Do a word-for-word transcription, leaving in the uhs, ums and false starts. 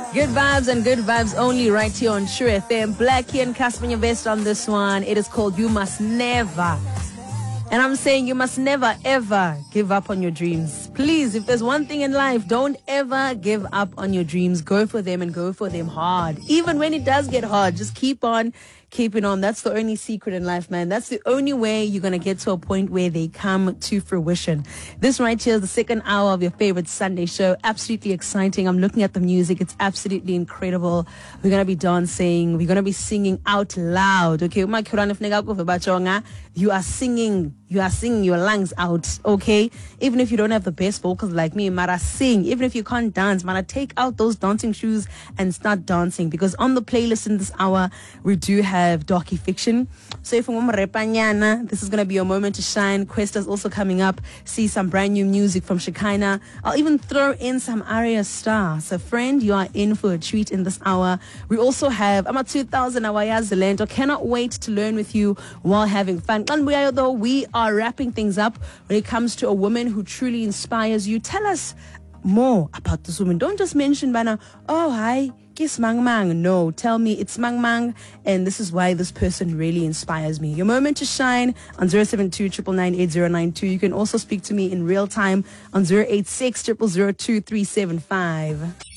Good vibes and good vibes only right here on True F M. Blackie and Casper Nyovest on this one. It is called You Must Never. And I'm saying you must never, ever give up on your dreams. Please, if there's one thing in life, don't ever give up on your dreams. Go for them and go for them hard. Even when it does get hard, just keep on keeping on. That's the only secret in life, man. That's the only way you're going to get to a point where they come to fruition. This right here is the second hour of your favorite Sunday show. Absolutely exciting. I'm looking at the music. It's absolutely incredible. We're going to be dancing. We're going to be singing out loud. Okay, you are singing. You are singing your lungs out, okay? Even if you don't have the best vocals like me, Mara, sing. Even if you can't dance, Mara, take out those dancing shoes and start dancing. Because on the playlist in this hour, we do have docu-fiction. So if you're repanyana, this is going to be your moment to shine. Questa's also coming up. See some brand new music from Shekinah. I'll even throw in some Arya Star. So friend, you are in for a treat in this hour. We also have Ama two thousand Awayazalento. Cannot wait to learn with you while having fun. Though we are are wrapping things up when it comes to a woman who truly inspires you. Tell us more about this woman. Don't just mention Bana, oh hi, kiss Mang Mang. No, tell me it's Mang Mang and this is why this person really inspires me. Your moment to shine on zero seven two, nine nine eight zero nine two. You can also speak to me in real time on zero eight six, zero zero zero two three seven five.